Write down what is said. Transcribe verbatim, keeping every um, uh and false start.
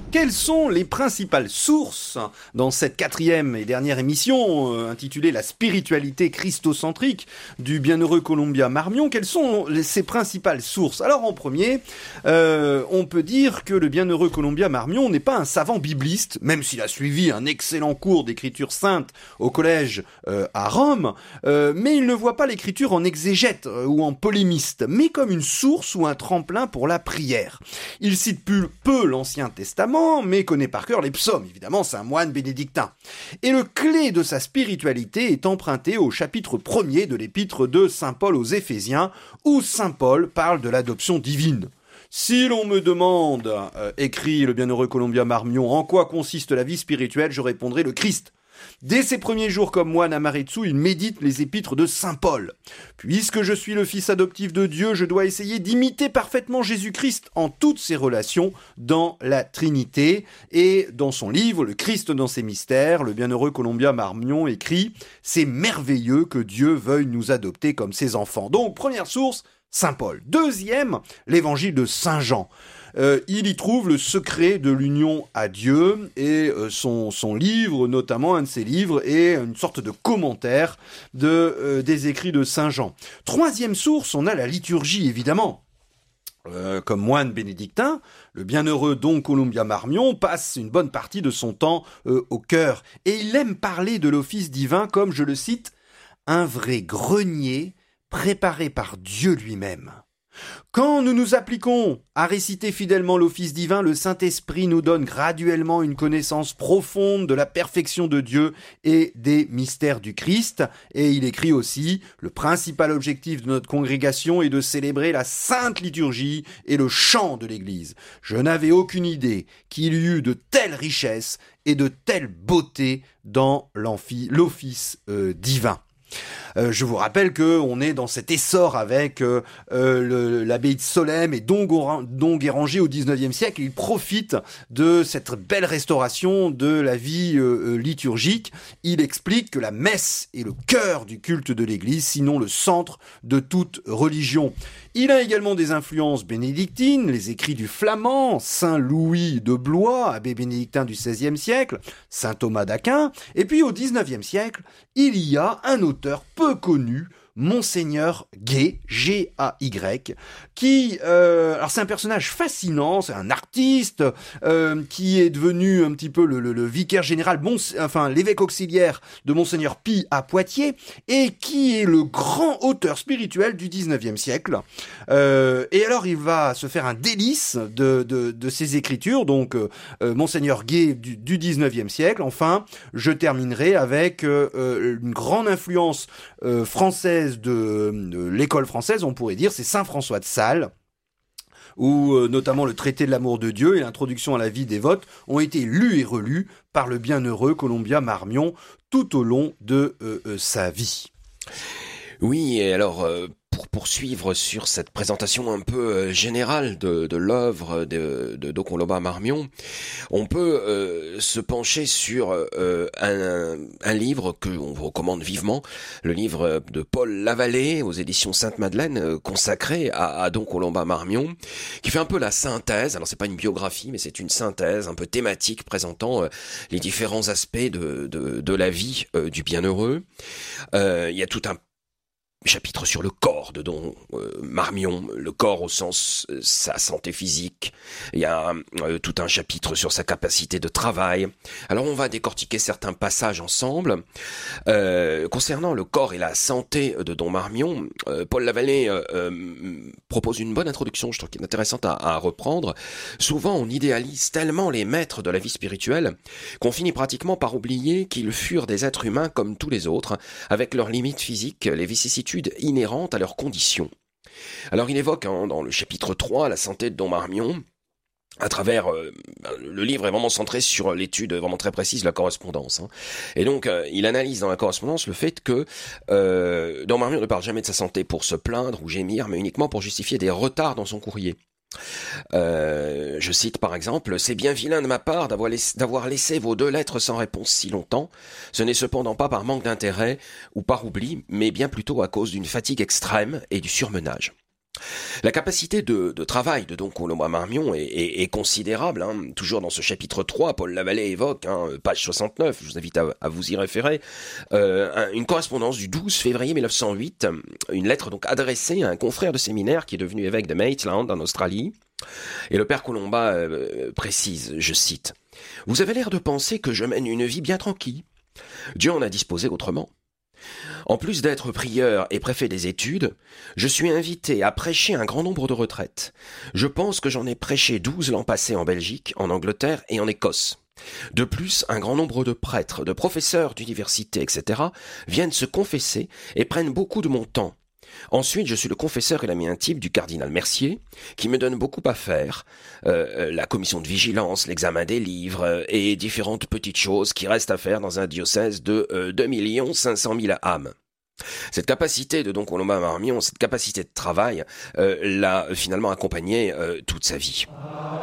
Quelles sont les principales sources dans cette quatrième et dernière émission euh, intitulée La spiritualité christocentrique du bienheureux Columbia Marmion? Quelles sont les, ces principales sources? Alors en premier, euh, on peut dire que le bienheureux Columbia Marmion n'est pas un savant bibliste, même s'il a suivi un excellent cours d'écriture sainte au collège euh, à Rome, euh, mais il ne voit pas l'écriture en exégète euh, ou en polémiste, mais comme une source ou un tremplin pour la prière. Il cite peu, peu l'Ancien Testament, mais connaît par cœur les psaumes, évidemment, c'est un moine bénédictin. Et le clé de sa spiritualité est emprunté au chapitre premier de l'épître de Saint Paul aux Éphésiens, où Saint Paul parle de l'adoption divine. Si l'on me demande, euh, écrit le bienheureux Columbia Marmion, en quoi consiste la vie spirituelle, je répondrai le Christ. Dès ses premiers jours comme moine à Maretsu, il médite les épîtres de Saint Paul. Puisque je suis le fils adoptif de Dieu, je dois essayer d'imiter parfaitement Jésus-Christ en toutes ses relations dans la Trinité. Et dans son livre, Le Christ dans ses mystères, le bienheureux Columbia Marmion écrit « C'est merveilleux que Dieu veuille nous adopter comme ses enfants ». Donc, première source, Saint Paul. Deuxième, l'évangile de Saint Jean. Euh, il y trouve le secret de l'union à Dieu et euh, son, son livre, notamment un de ses livres, est une sorte de commentaire de, euh, des écrits de Saint Jean. Troisième source, on a la liturgie, évidemment. Euh, comme moine bénédictin, le bienheureux Don Columbia Marmion passe une bonne partie de son temps euh, au chœur. Et il aime parler de l'office divin comme, je le cite, « un vrai grenier préparé par Dieu lui-même ». Quand nous nous appliquons à réciter fidèlement l'office divin, le Saint-Esprit nous donne graduellement une connaissance profonde de la perfection de Dieu et des mystères du Christ. Et il écrit aussi, le principal objectif de notre congrégation est de célébrer la sainte liturgie et le chant de l'Église. Je n'avais aucune idée qu'il y eut de telles richesses et de telle beauté dans l'office euh, divin. Euh, je vous rappelle que on est dans cet essor avec euh, euh, l'abbaye de Solesmes et Don, Goran, Don Guéranger au dix-neuvième siècle. Il profite de cette belle restauration de la vie euh, liturgique. Il explique que la messe est le cœur du culte de l'Église, sinon le centre de toute religion. Il a également des influences bénédictines, les écrits du flamand, Saint Louis de Blois, abbé bénédictin du seizième siècle, Saint Thomas d'Aquin, et puis au dix-neuvième siècle, il y a un auteur peu connu, Monseigneur Gay, G A Y, qui, euh, alors c'est un personnage fascinant, c'est un artiste euh, qui est devenu un petit peu le, le, le vicaire général, bon, enfin l'évêque auxiliaire de Monseigneur Pi à Poitiers, et qui est le grand auteur spirituel du dix-neuvième siècle. Euh, et alors il va se faire un délice de, de, de ses écritures, donc euh, Monseigneur Gay du, du dix-neuvième siècle. Enfin, je terminerai avec euh, une grande influence euh, française de, de l'école française, on pourrait dire, c'est Saint François de Sales, où euh, notamment le traité de l'amour de Dieu et l'introduction à la vie dévote ont été lus et relus par le bienheureux Columbia Marmion tout au long de euh, euh, sa vie. Oui, et alors euh, pour poursuivre sur cette présentation un peu euh, générale de, de l'œuvre de, de Don Columbia Marmion, on peut euh, se pencher sur euh, un, un livre que on vous recommande vivement, le livre de Paul Lavallée aux éditions Sainte-Madeleine, euh, consacré à, à Don Columbia Marmion, qui fait un peu la synthèse. Alors c'est pas une biographie, mais c'est une synthèse un peu thématique présentant euh, les différents aspects de, de, de la vie euh, du bienheureux. Euh, il y a tout un chapitre sur le corps de Don euh, Marmion, le corps au sens euh, sa santé physique. Il y a euh, tout un chapitre sur sa capacité de travail. Alors on va décortiquer certains passages ensemble. Euh, concernant le corps et la santé de Don Marmion, euh, Paul Lavallée euh, euh, propose une bonne introduction, je trouve qu'elle est intéressante à, à reprendre. Souvent on idéalise tellement les maîtres de la vie spirituelle qu'on finit pratiquement par oublier qu'ils furent des êtres humains comme tous les autres, avec leurs limites physiques, les vicissitudes inhérentes à leurs conditions. Alors il évoque hein, dans le chapitre trois la santé de Don Marmion, à travers, euh, le livre est vraiment centré sur l'étude vraiment très précise de la correspondance. Hein. Et donc, euh, il analyse dans la correspondance le fait que euh, Don Marmion ne parle jamais de sa santé pour se plaindre ou gémir, mais uniquement pour justifier des retards dans son courrier. Euh, je cite par exemple: « C'est bien vilain de ma part d'avoir laissé, d'avoir laissé vos deux lettres sans réponse si longtemps. Ce n'est cependant pas par manque d'intérêt ou par oubli, mais bien plutôt à cause d'une fatigue extrême et du surmenage. » La capacité de, de travail de Don Colomba Marmion est, est, est considérable. Hein. Toujours dans ce chapitre trois, Paul Lavallée évoque, hein, page soixante-neuf, je vous invite à, à vous y référer, euh, une correspondance du douze février mille neuf cent huit, une lettre donc adressée à un confrère de séminaire qui est devenu évêque de Maitland en Australie. Et le père Colomba euh, précise, je cite, « Vous avez l'air de penser que je mène une vie bien tranquille. Dieu en a disposé autrement. En plus d'être prieur et préfet des études, je suis invité à prêcher un grand nombre de retraites. Je pense que j'en ai prêché douze l'an passé en Belgique, en Angleterre et en Écosse. De plus, un grand nombre de prêtres, de professeurs d'université, et cetera viennent se confesser et prennent beaucoup de mon temps. Ensuite, je suis le confesseur et l'ami intime du cardinal Mercier, qui me donne beaucoup à faire, euh, la commission de vigilance, l'examen des livres euh, et différentes petites choses qui restent à faire dans un diocèse de euh, deux millions cinq cent mille âmes. » Cette capacité de Don Colomba Marmion, cette capacité de travail, euh, l'a finalement accompagné euh, toute sa vie.